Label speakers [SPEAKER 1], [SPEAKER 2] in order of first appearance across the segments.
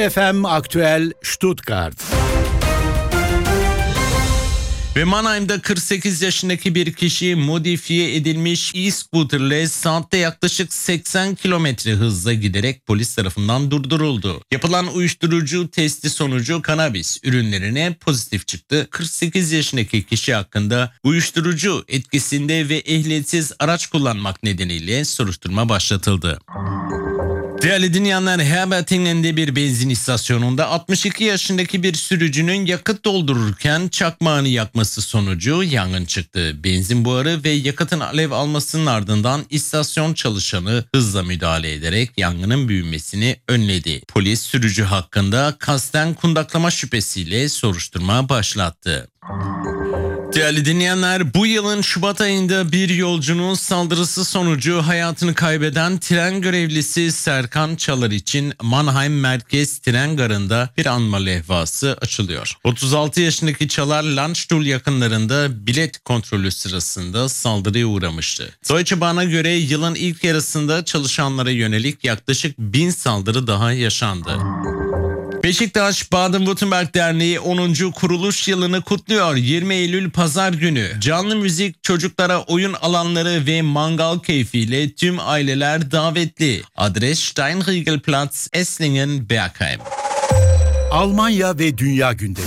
[SPEAKER 1] FM Aktüel Stuttgart.
[SPEAKER 2] Ve Mannheim'da 48 yaşındaki bir kişi modifiye edilmiş e-scooterle saatte yaklaşık 80 kilometre hızla giderek polis tarafından durduruldu. Yapılan uyuşturucu testi sonucu kanabis ürünlerine pozitif çıktı. 48 yaşındaki kişi hakkında uyuşturucu etkisinde ve ehliyetsiz araç kullanmak nedeniyle soruşturma başlatıldı. Değerli dinleyenler, Herbertingen'de bir benzin istasyonunda 62 yaşındaki bir sürücünün yakıt doldururken çakmağını yakması sonucu yangın çıktı. Benzin buharı ve yakıtın alev almasının ardından istasyon çalışanı hızla müdahale ederek yangının büyümesini önledi. Polis sürücü hakkında kasten kundaklama şüphesiyle soruşturma başlattı. Değerli dinleyenler, bu yılın Şubat ayında bir yolcunun saldırısı sonucu hayatını kaybeden tren görevlisi Serkan Çalar için Mannheim Merkez Tren Garı'nda bir anma levhası açılıyor. 36 yaşındaki Çalar, Landstuhl yakınlarında bilet kontrolü sırasında saldırıya uğramıştı. Deutsche Bahn'a göre yılın ilk yarısında çalışanlara yönelik yaklaşık 1000 saldırı daha yaşandı. Beşiktaş Baden-Württemberg Derneği 10. kuruluş yılını kutluyor. 20 Eylül Pazar günü canlı müzik, çocuklara oyun alanları ve mangal keyfiyle tüm aileler davetli. Adres Steinriegelplatz, Esslingen, Bergheim.
[SPEAKER 1] Almanya ve Dünya gündemi.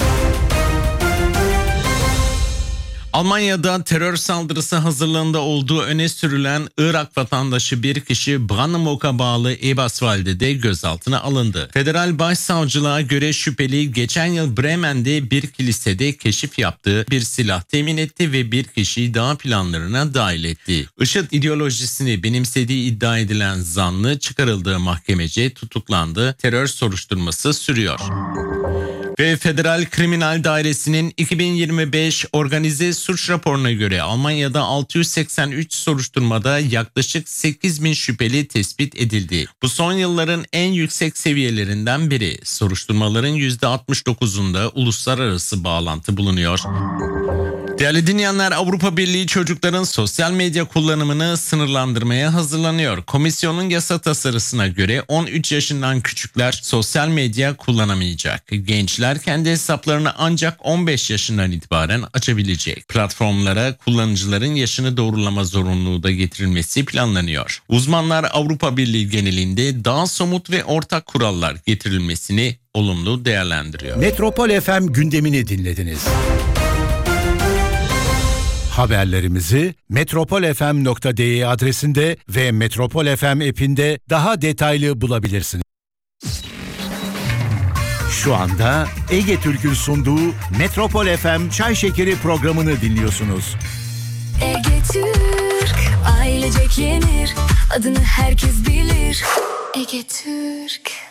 [SPEAKER 2] Almanya'da terör saldırısı hazırlığında olduğu öne sürülen Irak vatandaşı bir kişi Brandenburg'a bağlı Eberswalde'de gözaltına alındı. Federal Başsavcılığa göre şüpheli geçen yıl Bremen'de bir kilisede keşif yaptığı bir silah temin etti ve bir kişiyi daha planlarına dahil etti. IŞİD ideolojisini benimsediği iddia edilen zanlı çıkarıldığı mahkemece tutuklandı. Terör soruşturması sürüyor. Ve Federal Kriminal Dairesi'nin 2025 organize suç raporuna göre Almanya'da 683 soruşturmada yaklaşık 8.000 şüpheli tespit edildi. Bu son yılların en yüksek seviyelerinden biri. Soruşturmaların %69'unda uluslararası bağlantı bulunuyor. Değerli dinleyenler, Avrupa Birliği çocukların sosyal medya kullanımını sınırlandırmaya hazırlanıyor. Komisyonun yasa tasarısına göre 13 yaşından küçükler sosyal medya kullanamayacak. Gençler kendi hesaplarını ancak 15 yaşından itibaren açabilecek. Platformlara kullanıcıların yaşını doğrulama zorunluluğu da getirilmesi planlanıyor. Uzmanlar Avrupa Birliği genelinde daha somut ve ortak kurallar getirilmesini olumlu değerlendiriyor.
[SPEAKER 1] Metropol FM gündemini dinlediniz. Haberlerimizi metropolfm.de adresinde ve Metropol FM app'inde daha detaylı bulabilirsiniz. Şu anda Ege Türk'ün sunduğu Metropol FM Çay Şekeri programını dinliyorsunuz.
[SPEAKER 3] Ege Türk, ailecek yenir, adını herkes bilir. Ege Türk.